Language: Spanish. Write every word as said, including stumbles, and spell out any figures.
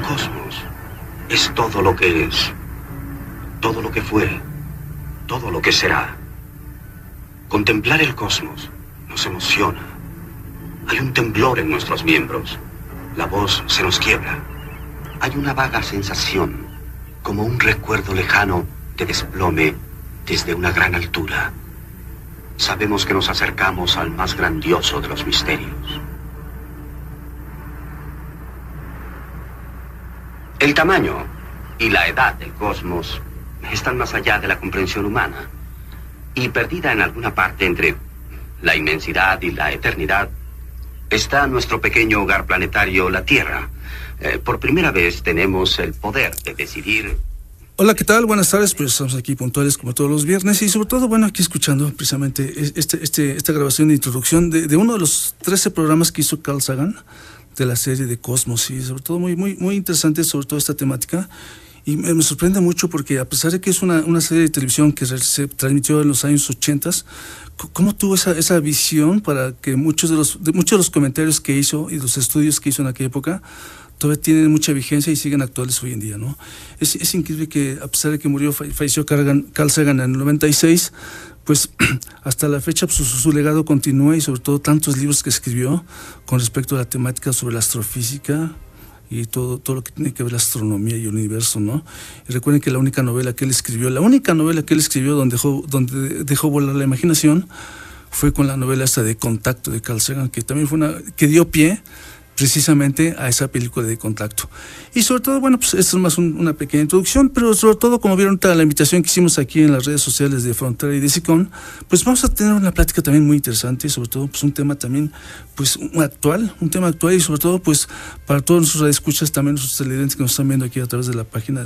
cosmos es todo lo que es, todo lo que fue, todo lo que será. Contemplar el cosmos nos emociona. Hay un temblor en nuestros miembros. La voz se nos quiebra. Hay una vaga sensación, como un recuerdo lejano de desplome desde una gran altura. Sabemos que nos acercamos al más grandioso de los misterios. El tamaño y la edad del cosmos están más allá de la comprensión humana. Y perdida en alguna parte entre la inmensidad y la eternidad, está nuestro pequeño hogar planetario, la Tierra. Eh, por primera vez tenemos el poder de decidir. Hola, ¿qué tal? Buenas tardes, pues estamos aquí puntuales como todos los viernes y sobre todo, bueno, aquí escuchando precisamente este, este, esta grabación de introducción de, de uno de los trece programas que hizo Carl Sagan de la serie de Cosmos, y sobre todo muy, muy, muy interesante sobre todo esta temática. Y me, me sorprende mucho porque a pesar de que es una, una serie de televisión que se transmitió en los años ochentas, ¿cómo tuvo esa, esa visión para que muchos de, los, de muchos de los comentarios que hizo y los estudios que hizo en aquella época todavía tienen mucha vigencia y siguen actuales hoy en día, ¿no? Es, es increíble que a pesar de que murió, falleció Carl Sagan en el noventa y seis, pues hasta la fecha pues, su, su legado continúa y sobre todo tantos libros que escribió con respecto a la temática sobre la astrofísica y todo, todo lo que tiene que ver la astronomía y el universo, ¿no? Y recuerden que la única novela que él escribió, la única novela que él escribió donde dejó, donde dejó volar la imaginación fue con la novela esta de Contacto de Carl Sagan, que también fue una, que dio pie precisamente a esa película de Contacto. Y sobre todo, bueno, pues esto es más un, una pequeña introducción, pero sobre todo, como vieron la invitación que hicimos aquí en las redes sociales de Frontera y de SICON, pues vamos a tener una plática también muy interesante, sobre todo pues un tema también pues actual, un tema actual y sobre todo pues para todos nuestros escuchas, también nuestros televidentes que nos están viendo aquí a través de la página